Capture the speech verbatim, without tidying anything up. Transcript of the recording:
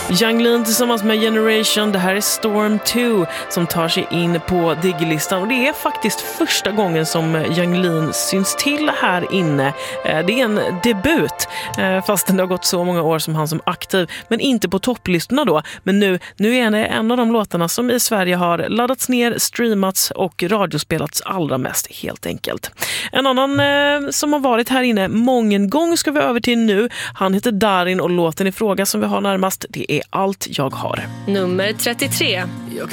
Yung Lean tillsammans med Generation, det här är Storm två som tar sig in på Diggy-listan och det är faktiskt första gången som Yung Lean syns till här inne. Det är en debut, fastän det har gått så många år som han som aktiv, men inte på topplistorna då. Men nu, nu är det en av de låtarna som i Sverige har laddats ner, streamats och radiospelats allra mest helt enkelt. En annan eh, som har varit här inne mången gång ska vi över till nu. Han heter Darin och låten i fråga som vi har närmast, det är Allt jag har. Nummer trettiotre.